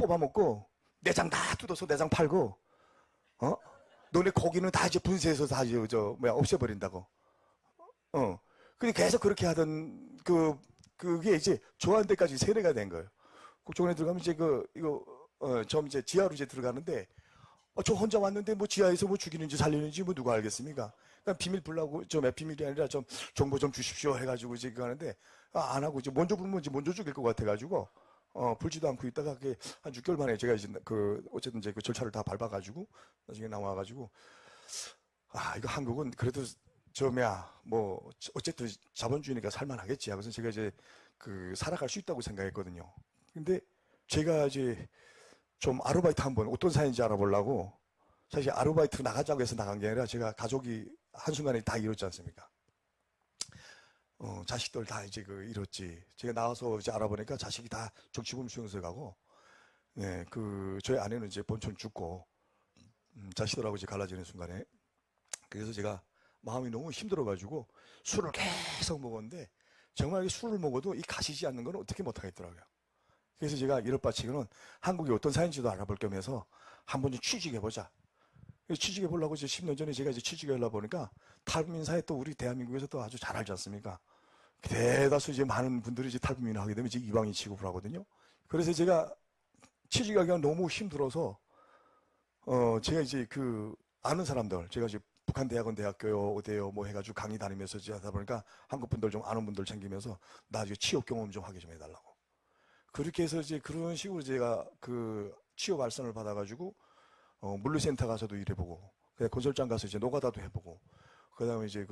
뽑아먹고 내장 다 뜯어서 내장 팔고 너네 고기는 다 이제 분쇄해서 다 이제 없애버린다고. 근데 계속 그렇게 하던 그게 이제 좋아하는 데까지 세뇌가 된 거예요. 국정원에 들어가면 이제 좀 이제 지하로 이제 들어가는데 저 혼자 왔는데 뭐 지하에서 뭐 죽이는지 살리는지 뭐 누가 알겠습니까? 그러니까 비밀 불라고 비밀이 아니라 좀 정보 좀 주십시오 해가지고 이제 그거 하는데 안 하고 이제 먼저 불면 이제 먼저 죽일 것 같아가지고 불지도 않고 있다가 그게 한 6개월 만에 제가 이제 어쨌든 이제 그 절차를 다 밟아가지고 나중에 나와가지고 이거 한국은 그래도 뭐 어쨌든 자본주의니까 살만하겠지 하고서 제가 이제 살아갈 수 있다고 생각했거든요. 근데 제가 이제 좀 아르바이트 한번 어떤 사연인지 알아보려고 사실 아르바이트 나가자고 해서 나간 게 아니라 제가 가족이 한순간에 다 잃었지 않습니까? 자식들 다 이제 잃었지. 제가 나와서 이제 알아보니까 자식이 다 정치범 수용소에 가고, 네, 저희 아내는 이제 본촌 죽고, 자식들하고 이제 갈라지는 순간에. 그래서 제가 마음이 너무 힘들어가지고 술을 계속 먹었는데, 정말 술을 먹어도 이 가시지 않는 건 어떻게 못하겠더라고요. 그래서 제가 이럴 바치고는 한국이 어떤 사연인지도 알아볼 겸해서 한번 좀 취직해보자. 취직해보려고 이제 10년 전에 제가 이제 취직하려고 보니까 탈북민사회 또 우리 대한민국에서 또 아주 잘 알지 않습니까? 대다수 이제 많은 분들이 이제 탈북민을 하게 되면 이제 이방인 취급을 하거든요. 그래서 제가 취직하기가 너무 힘들어서, 제가 이제 아는 사람들, 제가 이제 북한 대학원 대학교요, 어디요, 뭐 해가지고 강의 다니면서 이제 하다 보니까 한국 분들 좀 아는 분들 챙기면서 나 이제 취업 경험 좀 하게 좀 해달라고. 그렇게 해서 이제 그런 식으로 제가 취업 알선을 받아가지고, 물류센터 가서도 일해보고, 그냥 건설장 가서 이제 노가다도 해보고, 그 다음에 이제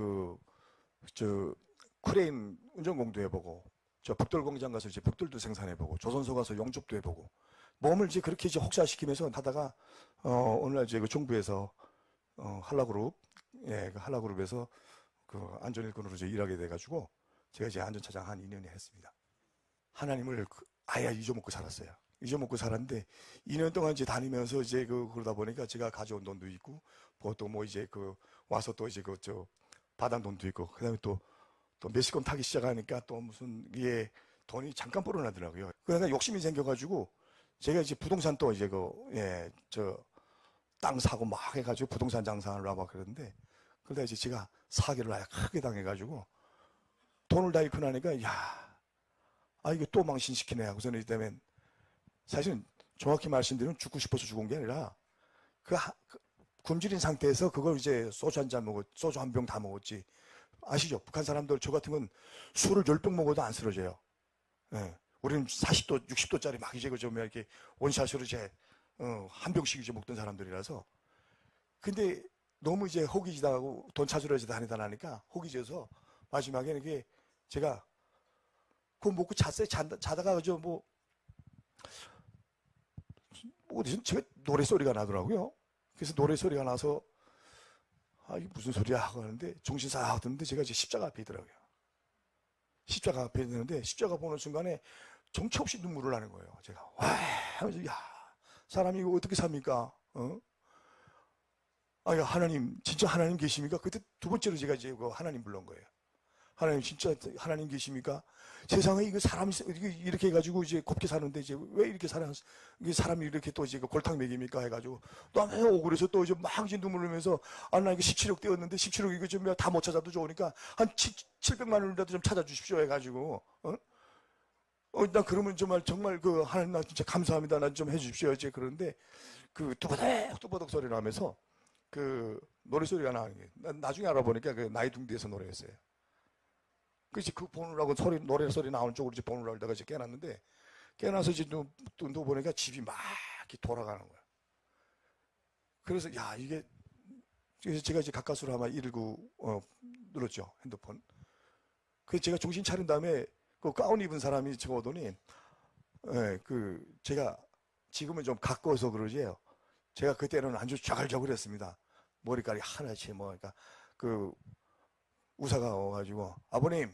크레인 운전공도 해보고, 벽돌 공장 가서 이제 벽돌도 생산해보고, 조선소 가서 용접도 해보고, 몸을 이제 그렇게 이제 혹사시키면서 하다가, 어느 날 이제 정부에서, 한라그룹, 예, 한라그룹에서 안전일꾼으로 이제 일하게 돼가지고, 제가 이제 안전차장 한 2년에 했습니다. 하나님을 아예 잊어먹고 살았어요. 잊어먹고 살았는데 2년 동안 이제 다니면서 이제 그러다 보니까 제가 가져온 돈도 있고 보통 뭐 이제 와서 또 이제 받은 돈도 있고 그다음에 또 매스컴 타기 시작하니까 또 무슨 이게 돈이 잠깐 불어나더라고요. 그러니까 욕심이 생겨가지고 제가 이제 부동산 또 이제 땅 사고 막 해가지고 부동산 장사하려고 막 그러는데 그러다 이제 제가 사기를 아예 크게 당해가지고 돈을 다 잃고 나니까 이거 또 망신시키네 하고서는 이때면 사실은 정확히 말씀드리면 죽고 싶어서 죽은 게 아니라 굶주린 상태에서 그걸 이제 소주 한 병 다 먹었지. 아시죠? 북한 사람들 저 같은 건 술을 10병 먹어도 안 쓰러져요. 예. 우리는 40도, 60도짜리 막 이제 이렇게 원샷으로 이제 한 병씩 이제 먹던 사람들이라서. 근데 너무 이제 호기지다하고 돈 찾으러 이제 다니다 나니까 호기져서 마지막에는 이게 제가 그거 먹고 잤어요. 자다가 어디서 제가 노래소리가 나더라고요. 그래서 노래소리가 나서 이게 무슨 소리야 하고 하는데 정신 싹 드는데 제가 이제 십자가 앞에 있더라고요. 십자가 앞에 있는데 십자가 보는 순간에 정처 없이 눈물을 나는 거예요. 제가 와 하면서 사람이 이거 어떻게 삽니까? 하나님 진짜 하나님 계십니까? 그때 두 번째로 제가 이제 하나님 불른 거예요. 하나님 진짜 하나님 계십니까? 세상에 이거 사람이 이렇게 해가지고 이제 곱게 사는데 이제 왜 이렇게 사람이 이렇게 또 이제 골탕 먹입니까? 해가지고 너무 억울해서 또 이제 막 이제 눈물 흘리면서 나 이거 17억 떼었는데 17억 이거 좀 다 못 찾아도 좋으니까 한 700만 원이라도 좀 찾아주십시오 해가지고 나 그러면 정말 하나님 나 진짜 감사합니다. 나 좀 해주십시오. 이제 그러는데 뚜버덕 소리 나면서 노래소리가 나는 게 나중에 알아보니까 나이둥디에서 노래였어요. 그치, 보느라고 노래소리 나오는 쪽으로 이제 보느라고 내가 이제 깨놨는데, 깨놔서 이제 눈 보니까 집이 막 이렇게 돌아가는 거야. 그래서, 그래서 제가 이제 가까스로 아마 119, 눌렀죠, 핸드폰. 그래서 제가 정신 차린 다음에 가운 입은 사람이 저 오더니, 제가 지금은 좀 가까워서 그러지요. 제가 그때는 아주 저글저글했습니다. 머리카락이 하나씩 그러니까 우사가 와가지고 아버님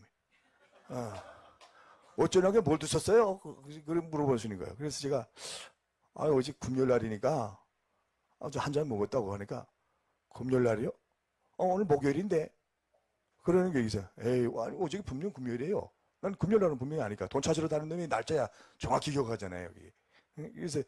어쩌냐고 뭘 드셨어요? 그래 물어보시는 거예요. 그래서 제가 어제 금요일날이니까 아주 한 잔 먹었다고 하니까 금요일날이요? 오늘 목요일인데 그러는 게 있어요. 에이 어제 분명 금요일이에요. 난 금요일날은 분명히 아니까 돈 찾으러 다니는 놈이 날짜야 정확히 기억하잖아요. 여기. 그래서